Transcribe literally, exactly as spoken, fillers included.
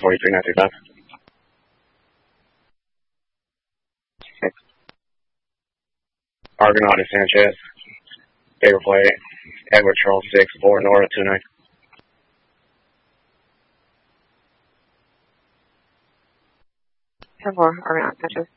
forty-three nine three five. Argonaut and Sanchez. Paper plate. Edward Charles six four Nora two nine. ten four, Argonaut, Sanchez.